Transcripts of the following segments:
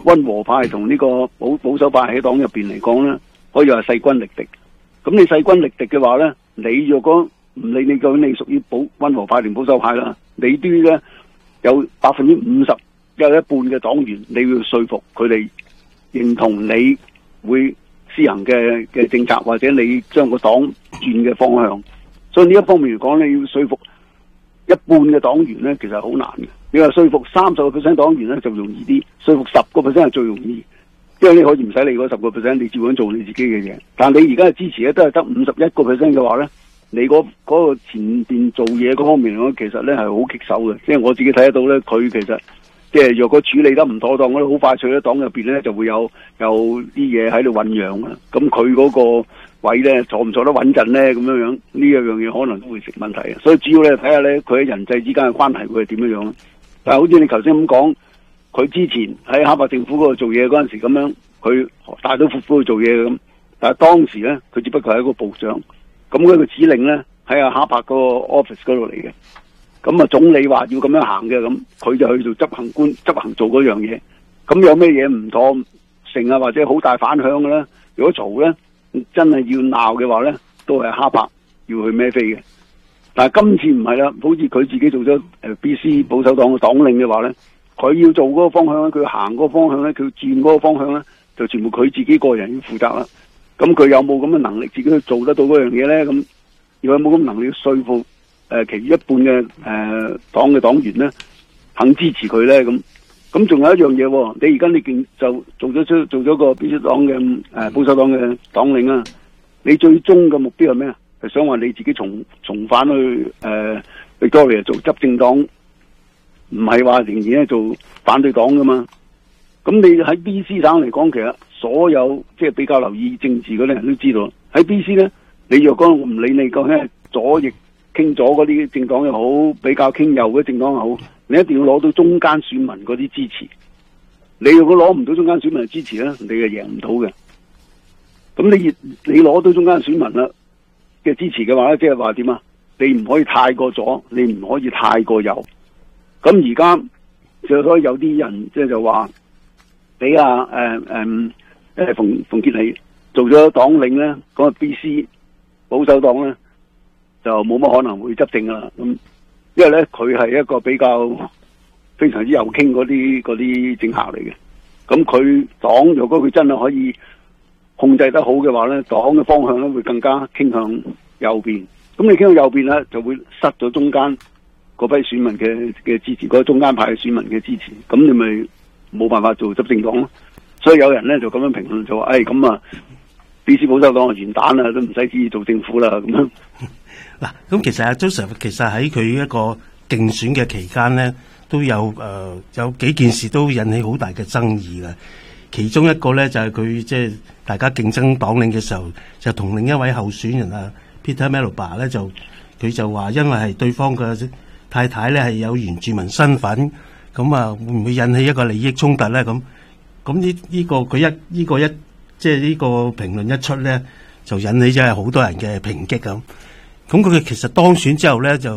溫和派同呢個保守派喺黨入邊嚟講咧，可以話勢均力敵。咁你勢均力敵嘅話咧，你若果唔理你究竟你屬於溫和派定保守派啦，你都咧有50%，有一半嘅黨員，你要說服佢哋認同你會施行嘅政策，或者你將個黨轉嘅方向。所以呢一方面嚟講，你要說服一半嘅黨員咧，其實好難嘅。你話說服30% 黨員咧就容易啲，說服10%係最容易，因為你可以唔使理嗰10%，你照樣做你自己嘅嘢。但你而家嘅支持咧都係得51%嘅話咧，你嗰個前邊做嘢嗰方面嚟講，其實咧係好棘手嘅。即係我自己睇得到咧，佢其實即係若果處理得唔妥當，我哋好快脆咧，黨入邊咧就會有啲嘢喺度醞釀啊。咁佢嗰個位咧坐唔坐得穩陣咧，咁樣呢一樣嘢可能都會成問題嘅。所以主要咧睇下咧佢喺人際之間嘅關係會係點樣。但係好似你頭先咁講，佢之前喺哈柏政府嗰度做嘢嗰陣時咁樣，佢大刀闊斧去做嘢咁。但係當時咧，佢只不過係一個部長，咁佢個指令咧喺阿哈柏嗰個 office 嗰度嚟嘅。咁啊，總理話要咁樣行嘅，咁佢就去做執行做嗰樣嘢。咁有咩嘢唔妥成啊，或者好大反響嘅咧？如果嘈咧，真係要鬧嘅話咧，都係哈柏要去孭飛嘅。但係今次唔係啦，好似佢自己做咗BC 保守黨嘅黨領嘅話咧，佢要做嗰個方向咧，佢行嗰個方向咧，佢轉嗰個方向咧，就全部佢自己個人要負責啦。咁佢有冇咁嘅能力自己去做得到嗰樣嘢咧？咁如果有冇咁能力說服其餘一半嘅黨嘅黨員咧，肯支持佢咧？咁仲有一樣嘢，你而家你就做咗個 BC 黨嘅保守黨嘅黨領啊，你最終嘅目標係咩啊？係想話你自己重返去Victoria 做執政黨，唔係話仍然咧做反對黨噶嘛？咁你喺 BC 省嚟講，其實所有即係比較留意政治嗰啲人都知道，喺 BC 咧，你若果唔理你究竟係左翼傾左嗰啲政黨又好，比較傾右嗰啲政黨又好，你一定要攞到中間選民嗰啲支持。你如果攞唔到中間選民嘅支持咧，你係贏唔到嘅。咁你攞到中間選民啦嘅支持嘅話咧，即係話點啊？你唔可以太過左，你唔可以太過右。咁而家所以有啲人即係就話俾馮傑利做咗黨領咧，嗰個 BC 保守黨咧就冇乜可能會執政噶啦。咁因為咧佢係一個比較非常之右傾嗰啲政客嚟嘅。咁佢黨如果佢真係可以控制得好嘅話咧，黨嘅方向咧會更加傾向右邊。咁你傾向右邊咧，就會失咗中間嗰批選民嘅支持，嗰個中間派嘅選民嘅支持。咁你咪冇辦法做執政黨咯。所以有人咧就咁樣評論就話：咁啊，BC 保守黨係完蛋啦，都唔使旨意做政府啦咁樣。 嗱，咁其實阿 Joseph 其實喺佢一個競選嘅期間咧，都有幾件事都引起好大嘅爭議嘅。其中一個咧就係佢即係大家競爭黨領嘅時候，就同另一位候選人啊 Peter Melba 咧佢就話因為係對方嘅太太咧係有原住民身份，咁啊會唔會引起一個利益衝突咧？咁呢個即係呢個評論一出咧，就引起咗係好多人嘅抨擊咁。咁佢其實當選之後咧，就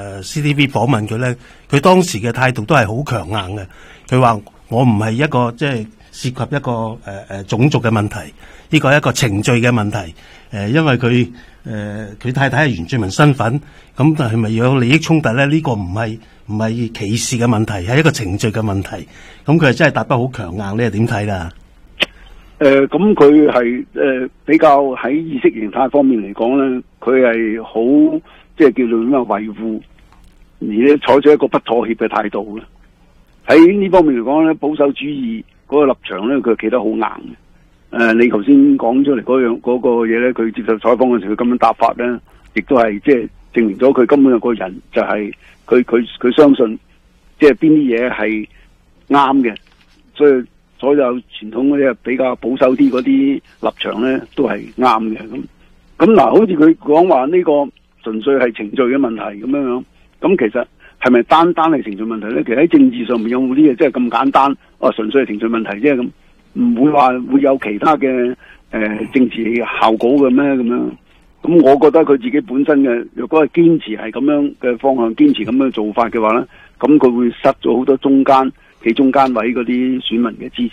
CTV 訪問佢咧，佢當時嘅態度都係好強硬嘅。佢話我唔係一個即係涉及一個種族嘅問題，呢個係一個程序嘅問題。因為佢太太係原住民身份，咁但係咪有利益衝突咧？呢個唔係歧視嘅問題，係一個程序嘅問題。咁佢係真係答得好強硬，你係點睇啦？ 咁佢係比較喺意識形態方面嚟講咧，佢係好即係叫做點啊維護，而咧採取一個不妥協嘅態度嘅。喺呢方面嚟講咧，保守主義嗰個立場咧，佢企得好硬嘅。你頭先講出嚟嗰個嘢咧，佢接受採訪嘅時候，佢咁樣答法咧，亦都係即係證明咗佢根本有個人就係佢相信即係邊啲嘢係啱嘅，所有傳統嗰啲比較保守啲嗰啲立場咧，都係啱嘅。咁嗱，好似佢講話呢個純粹係程序嘅問題咁樣，咁其實係咪單係程序問題咧？其實喺政治上面有冇啲嘢即係咁簡單？純粹係程序問題啫，咁唔會話會有其他嘅政治效果嘅咩？咁樣，咁我覺得佢自己本身嘅，如果係堅持係咁樣嘅方向，堅持咁樣做法嘅話咧，咁佢會失咗好多企中間位嗰啲選民嘅支持。